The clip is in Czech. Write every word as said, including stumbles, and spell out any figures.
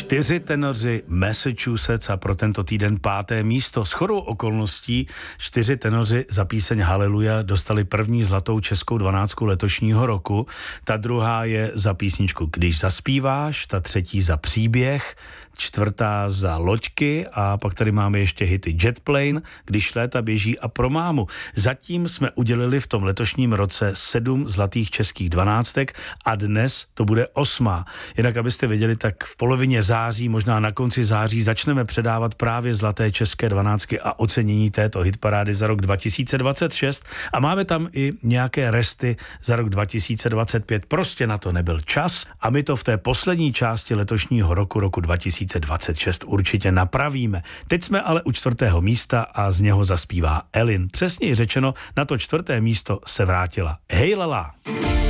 Čtyři tenoři Massachusetts a pro tento týden páté místo. Shodou okolností čtyři tenoři za píseň Haleluja dostali první zlatou českou dvanáctku letošního roku. Ta druhá je za písničku Když zaspíváš, ta třetí za Příběh, čtvrtá za Loďky a pak tady máme ještě hity Jet Plane, Když léta běží a Pro mámu. Zatím jsme udělili v tom letošním roce sedm zlatých českých dvanáctek a dnes to bude osmá. Jinak abyste věděli, tak v polovině září, možná na konci září začneme předávat právě zlaté české dvanáctky a ocenění této hitparády za rok dva tisíce dvacet šest a máme tam i nějaké resty za rok dva tisíce dvacet pět. Prostě na to nebyl čas a my to v té poslední části letošního roku, roku dva tisíce dvacet šest určitě napravíme. Teď jsme ale u čtvrtého místa a z něho zaspívá Elin. Přesněji řečeno, na to čtvrté místo se vrátila Hej Lala.